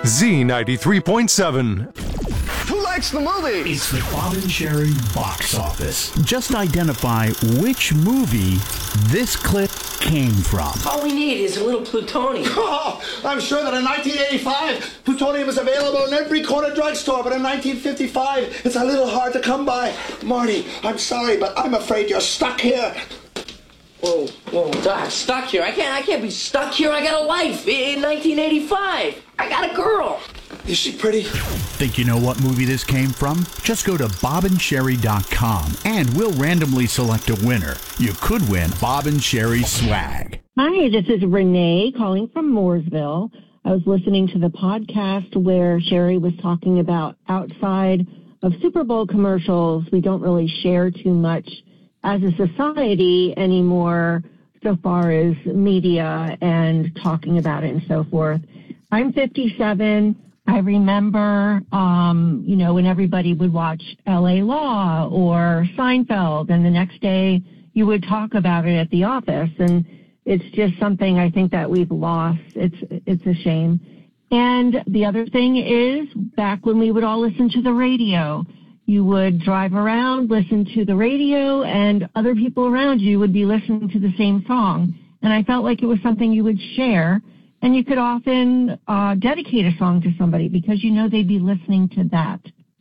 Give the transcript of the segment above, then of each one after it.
Z93.7. Who likes the movie? It's the Bob and Sherry box office. Just identify which movie this clip came from. All we need is a little plutonium. Oh, I'm sure that in 1985, plutonium was available in every corner drugstore, but in 1955, it's a little hard to come by. Marty, I'm sorry, but I'm afraid you're stuck here. Whoa, Doc, stuck here? I can't be stuck here. I got a life in 1985. I got a girl. Is she pretty? Think you know what movie this came from? Just go to bobandsherry.com and we'll randomly select a winner. You could win Bob and Sherry swag. Hi, this is Renee calling from Mooresville. I was listening to the podcast where Sherry was talking about outside of Super Bowl commercials, we don't really share too much as a society anymore so far as media and talking about it and so forth. I'm 57. I remember, when everybody would watch L.A. Law or Seinfeld, and the next day you would talk about it at the office. And it's just something I think that we've lost. It's a shame. And the other thing is, back when we would all listen to the radio, you would drive around, listen to the radio, and other people around you would be listening to the same song. And I felt like it was something you would share. And you could often dedicate a song to somebody because they'd be listening to that.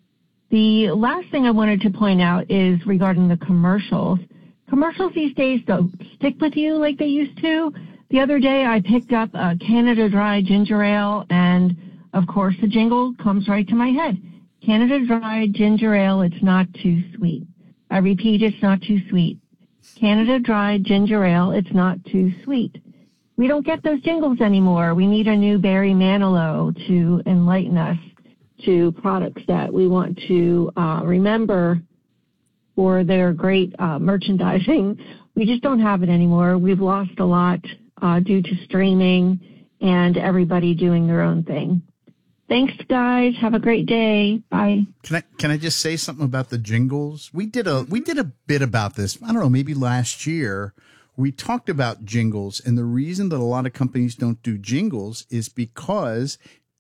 The last thing I wanted to point out is regarding the commercials. Commercials these days don't stick with you like they used to. The other day I picked up a Canada Dry ginger ale, and of course the jingle comes right to my head. Canada Dry ginger ale, it's not too sweet. I repeat, it's not too sweet. Canada Dry ginger ale, it's not too sweet. We don't get those jingles anymore. We need a new Barry Manilow to enlighten us to products that we want to remember for their great merchandising. We just don't have it anymore. We've lost a lot due to streaming and everybody doing their own thing. Thanks, guys. Have a great day. Bye. Can I just say something about the jingles? We did a bit about this. I don't know, maybe last year. We talked about jingles, and the reason that a lot of companies don't do jingles is because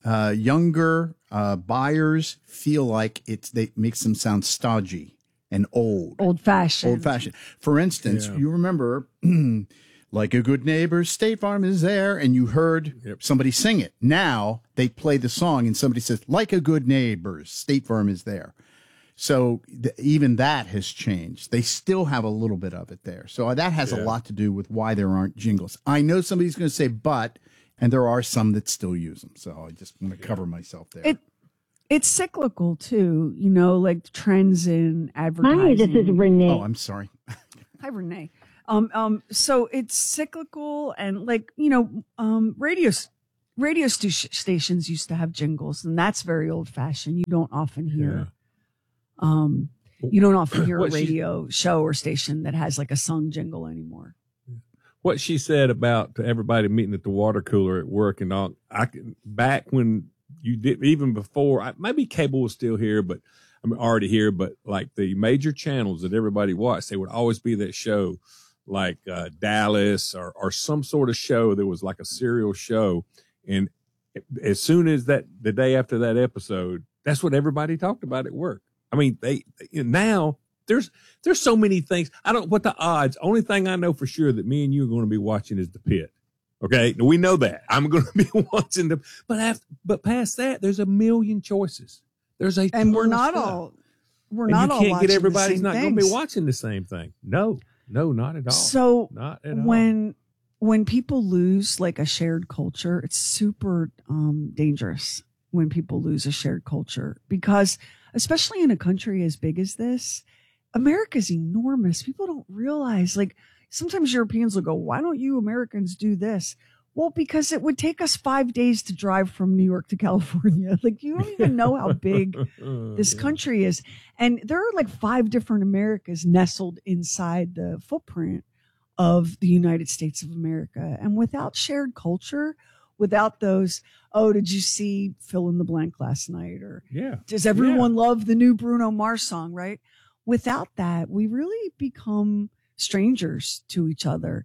younger buyers feel like it makes them sound stodgy and old-fashioned. For instance, You remember, like a good neighbor, State Farm is there, and you heard somebody sing it. Now they play the song, and somebody says, like a good neighbor, State Farm is there. So even that has changed. They still have a little bit of it there. So that has a lot to do with why there aren't jingles. I know somebody's going to say but, and there are some that still use them. So I just want to cover myself there. It's cyclical too, like trends in advertising. Hi, this is Renee. Oh, I'm sorry. Hi, Renee. So it's cyclical, and radio stations used to have jingles, and that's very old fashioned. You don't often hear. You don't often hear a radio show or station that has like a sung jingle anymore. What she said about everybody meeting at the water cooler at work and all, back when you did, even before, maybe cable was still here, but already here, but like the major channels that everybody watched, there would always be that show like Dallas or some sort of show that was like a serial show. And as soon as the day after that episode, that's what everybody talked about at work. I mean, now there's so many things. What the odds? Only thing I know for sure that me and you are going to be watching is The Pit. Okay. We know that I'm going to be watching but past that, there's a million choices. And we're not all watching everybody's not going to be watching the same thing. No, not at all. So not at all. When people lose like a shared culture, it's super dangerous when people lose a shared culture, because especially in a country as big as this, America's enormous. People don't realize, like, sometimes Europeans will go, why don't you Americans do this? Well, because it would take us 5 days to drive from New York to California. Like, you don't even know how big this country is. And there are like 5 different Americas nestled inside the footprint of the United States of America. And without shared culture, without those, oh, did you see fill in the blank last night? Or does everyone love the new Bruno Mars song, right? Without that, we really become strangers to each other.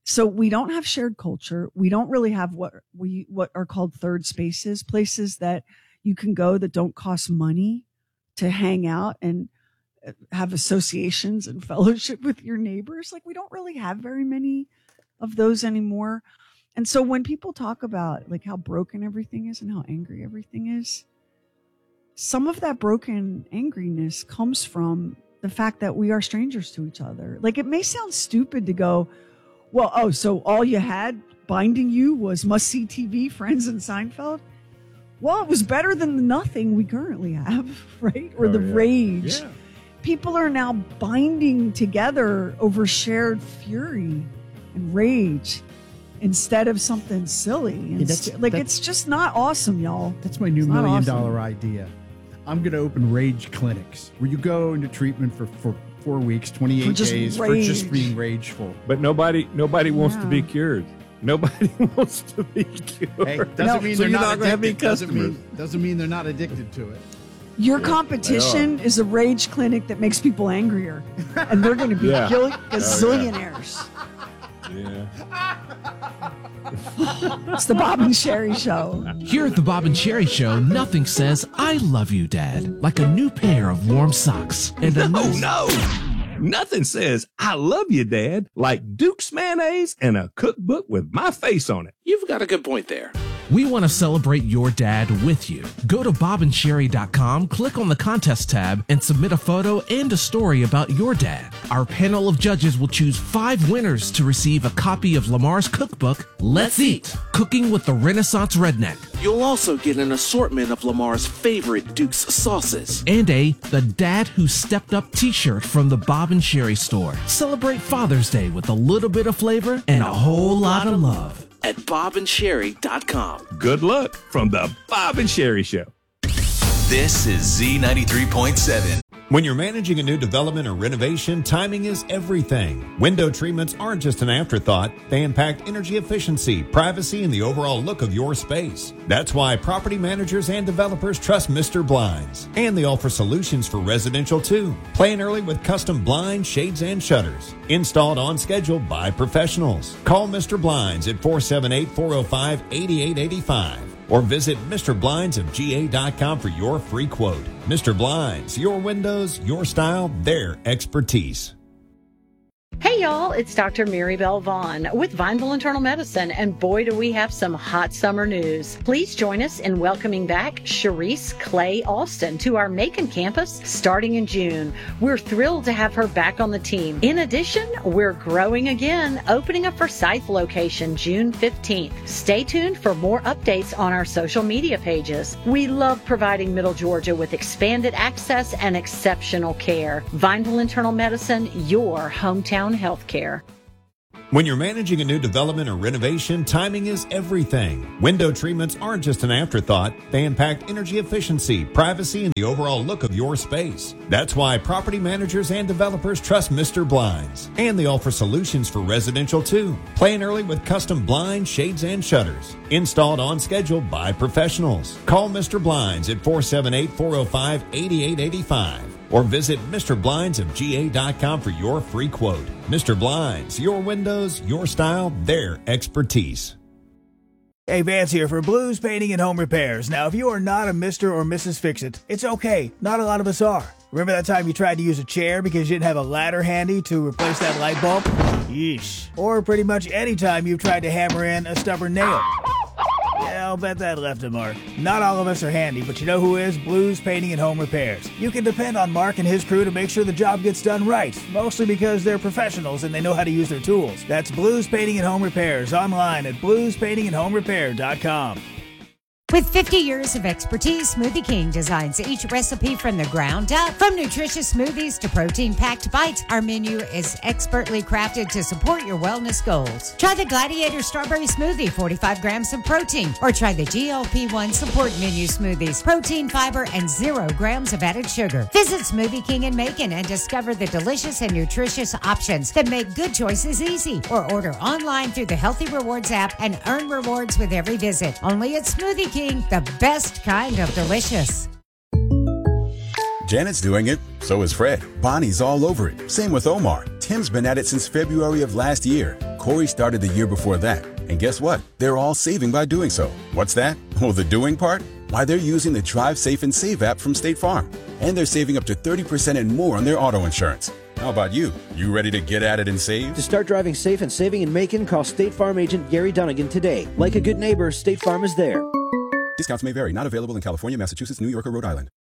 So we don't have shared culture. We don't really have what are called third spaces, places that you can go that don't cost money to hang out and have associations and fellowship with your neighbors. Like, we don't really have very many of those anymore. And so when people talk about like how broken everything is and how angry everything is, some of that broken angriness comes from the fact that we are strangers to each other. Like, it may sound stupid to go, well, so all you had binding you was must-see TV, Friends, and Seinfeld? Well, it was better than the nothing we currently have, right? Or rage. Yeah. People are now binding together over shared fury and rage instead of something silly. And it's just not awesome, y'all. That's my new $1 million idea. I'm going to open rage clinics where you go into treatment for 4 weeks, 28 days for just being rageful. But nobody wants to be cured. Nobody wants to be cured. Hey, doesn't mean they're not going to have any customers. Doesn't mean they're not addicted to it. Your competition is a rage clinic that makes people angrier, and they're going to be gazillionaires. Yeah. It's the Bob and Sherry Show. Here at the Bob and Sherry Show, nothing says "I love you, Dad" like a new pair of warm socks and No. Nothing says "I love you, Dad" like Duke's mayonnaise and a cookbook with my face on it. You've got a good point there. We want to celebrate your dad with you. Go to bobandsherry.com, click on the contest tab, and submit a photo and a story about your dad. Our panel of judges will choose 5 winners to receive a copy of Lamar's cookbook, Let's Eat, Cooking with the Renaissance Redneck. You'll also get an assortment of Lamar's favorite Duke's sauces. And The Dad Who Stepped Up t-shirt from the Bob and Sherry store. Celebrate Father's Day with a little bit of flavor and a whole lot of love. At bobandsherry.com. Good luck from the Bob and Sherry Show. This is Z93.7. When you're managing a new development or renovation, timing is everything. Window treatments aren't just an afterthought. They impact energy efficiency, privacy, and the overall look of your space. That's why property managers and developers trust Mr. Blinds. And they offer solutions for residential too. Plan early with custom blinds, shades, and shutters. Installed on schedule by professionals. Call Mr. Blinds at 478-405-8885. Or visit MrBlindsofGA.com for your free quote. Mr. Blinds, your windows, your style, their expertise. Hey y'all, it's Dr. Maribel Vaughn with Vineville Internal Medicine, and boy do we have some hot summer news. Please join us in welcoming back Sharice Clay Alston to our Macon campus starting in June. We're thrilled to have her back on the team. In addition, we're growing again, opening a Forsyth location June 15th. Stay tuned for more updates on our social media pages. We love providing Middle Georgia with expanded access and exceptional care. Vineville Internal Medicine, your hometown healthcare. When you're managing a new development or renovation, timing is everything. Window treatments aren't just an afterthought. They impact energy efficiency, privacy, and the overall look of your space. That's why property managers and developers trust Mr. Blinds. And they offer solutions for residential too. Plan early with custom blinds, shades, and shutters. Installed on schedule by professionals. Call Mr. Blinds at 478-405-8885. Or visit MrBlindsofGA.com for your free quote. Mr. Blinds, your windows, your style, their expertise. Hey, Vance here for Blues Painting and Home Repairs. Now, if you are not a Mr. or Mrs. Fix-It, it's okay. Not a lot of us are. Remember that time you tried to use a chair because you didn't have a ladder handy to replace that light bulb? Yeesh. Or pretty much any time you've tried to hammer in a stubborn nail. Yeah, I'll bet that left a mark. Not all of us are handy, but you know who is? Blues Painting and Home Repairs. You can depend on Mark and his crew to make sure the job gets done right, mostly because they're professionals and they know how to use their tools. That's Blues Painting and Home Repairs, online at bluespaintingandhomerepair.com. With 50 years of expertise, Smoothie King designs each recipe from the ground up. From nutritious smoothies to protein-packed bites, our menu is expertly crafted to support your wellness goals. Try the Gladiator Strawberry Smoothie, 45 grams of protein. Or try the GLP-1 Support Menu Smoothies, protein, fiber, and 0 grams of added sugar. Visit Smoothie King in Macon and discover the delicious and nutritious options that make good choices easy. Or order online through the Healthy Rewards app and earn rewards with every visit. Only at Smoothie King. The best kind of delicious. Janet's doing it, so is Fred. Bonnie's all over it. Same with Omar. Tim's been at it since February of last year. Corey started the year before that. And guess what? They're all saving by doing so. What's that? Oh, the doing part? Why, they're using the Drive Safe and Save app from State Farm. And they're saving up to 30% and more on their auto insurance. How about you? You ready to get at it and save? To start driving safe and saving in Macon, call State Farm agent Gary Dunnigan today. Like a good neighbor, State Farm is there. Discounts may vary. Not available in California, Massachusetts, New York, or Rhode Island.